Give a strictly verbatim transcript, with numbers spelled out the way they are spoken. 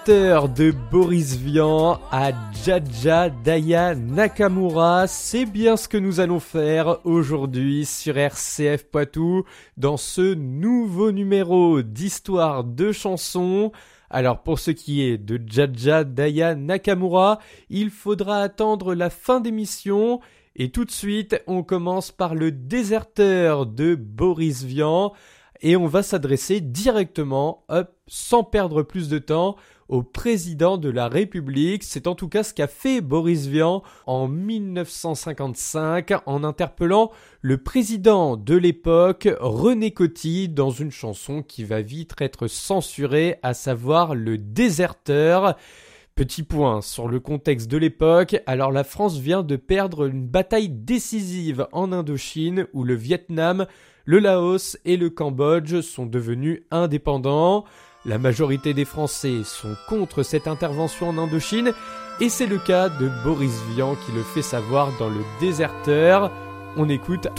Déserteur de Boris Vian à Jaja Daya Nakamura, c'est bien ce que nous allons faire aujourd'hui sur R C F Poitou dans ce nouveau numéro d'Histoire de chansons. Alors pour ce qui est de Jaja Daya Nakamura, il faudra attendre la fin d'émission et tout de suite on commence par le Déserteur de Boris Vian. Et on va s'adresser directement, hop, sans perdre plus de temps, au président de la République. C'est en tout cas ce qu'a fait Boris Vian en dix-neuf cent cinquante-cinq en interpellant le président de l'époque, René Coty, dans une chanson qui va vite être censurée, à savoir le Déserteur. Petit point sur le contexte de l'époque, alors la France vient de perdre une bataille décisive en Indochine où le Vietnam, le Laos et le Cambodge sont devenus indépendants. La majorité des Français sont contre cette intervention en Indochine et c'est le cas de Boris Vian qui le fait savoir dans le Déserteur. On écoute